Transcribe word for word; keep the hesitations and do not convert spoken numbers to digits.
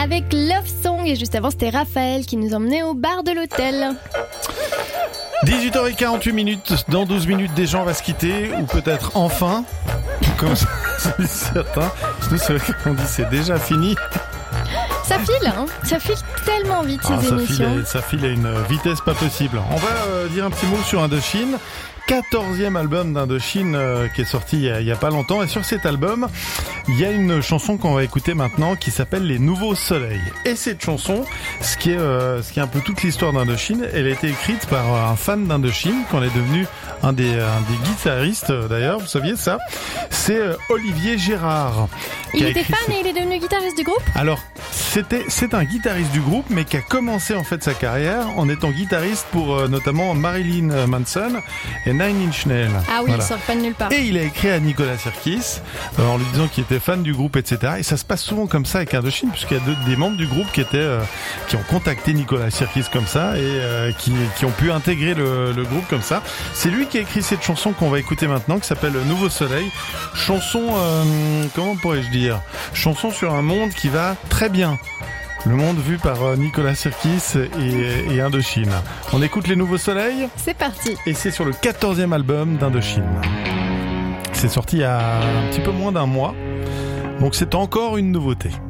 avec Love Song. Et juste avant, c'était Raphaël qui nous emmenait au bar de l'hôtel. dix-huit heures quarante-huit minutes. Dans douze minutes, des gens vont se quitter. Ou peut-être enfin. Comme c'est certain. Nous, c'est vrai qu'on dit c'est déjà fini. Ça file, hein. Ça file tellement vite, ces ah, ça émissions. File, ça file à une vitesse pas possible. On va euh, dire un petit mot sur Indochine. quatorzième album d'Indochine euh, qui est sorti il y, a, il y a pas longtemps. Et sur cet album, il y a une chanson qu'on va écouter maintenant qui s'appelle Les Nouveaux Soleils. Et cette chanson, ce qui est, euh, ce qui est un peu toute l'histoire d'Indochine, elle a été écrite par un fan d'Indochine, qu'on est devenu un des, un des guitaristes d'ailleurs, vous saviez ça. C'est euh, Olivier Gérard. Il était fan ce... et il est devenu guitariste du groupe ? Alors, c'était, c'est un guitariste du groupe, mais qui a commencé en fait sa carrière en étant guitariste pour euh, notamment Marilyn Manson et Nine Inch Nails. Ah oui, voilà. Il sort pas de nulle part. Et il a écrit à Nicolas Sirkis euh, en lui disant qu'il était fan du groupe, et cetera. Et ça se passe souvent comme ça avec Indochine, puisqu'il y a deux, des membres du groupe qui étaient, euh, qui ont contacté Nicolas Sirkis comme ça et euh, qui, qui ont pu intégrer le, le groupe comme ça. C'est lui qui a écrit cette chanson qu'on va écouter maintenant, qui s'appelle Nouveau Soleil. Chanson, euh, comment pourrais-je dire, chanson sur un monde qui va très bien. Le monde vu par Nicolas Sirkis et, et Indochine. On écoute Les Nouveaux Soleils. C'est parti. Et c'est sur le quatorzième album d'Indochine. C'est sorti il y a un petit peu moins d'un mois. Donc c'est encore une nouveauté.